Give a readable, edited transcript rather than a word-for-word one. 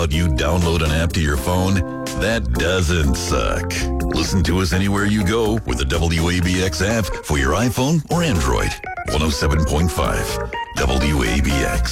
about you download an app to your phone? That doesn't suck. Listen to us anywhere you go with the WABX app for your iPhone or Android. 107.5 WABX.